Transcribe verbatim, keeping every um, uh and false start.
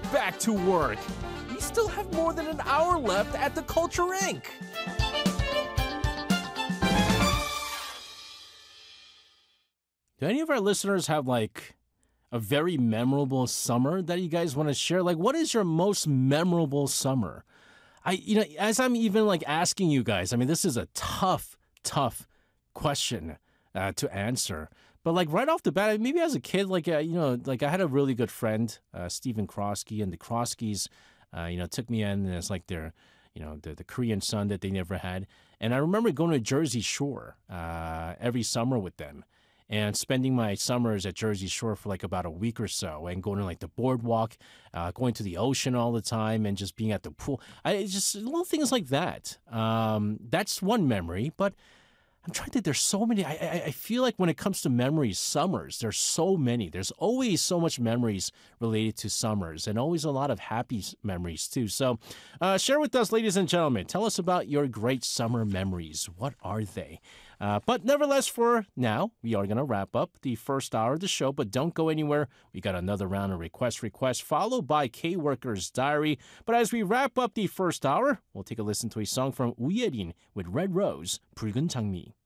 back to work. We still have more than an hour left at the Culture Incorporated. Do any of our listeners have like a very memorable summer that you guys want to share? Like, what is your most memorable summer? I, you know, as I'm even like asking you guys, I mean, this is a tough, tough question uh, to answer. But like right off the bat, maybe as a kid, like, uh, you know, like I had a really good friend, uh, Stephen Krosky, and the Kroskys, uh, you know, took me in, and it's like their, you know, the, the Korean son that they never had. And I remember going to Jersey Shore uh, every summer with them and spending my summers at Jersey Shore for like about a week or so and going to like the boardwalk, uh, going to the ocean all the time and just being at the pool. I it's just little things like that. Um, that's one memory, but I'm trying to, there's so many. I, I I feel like when it comes to memories, summers, there's so many. There's always so much memories related to summers and always a lot of happy s- memories too. So uh, share with us, ladies and gentlemen. Tell us about your great summer memories. What are they? Uh, but nevertheless, for now, we are going to wrap up the first hour of the show, but don't go anywhere. We got another round of request requests followed by K-Worker's Diary. But as we wrap up the first hour, we'll take a listen to a song from Uyerin with Red Rose, 붉은 장미.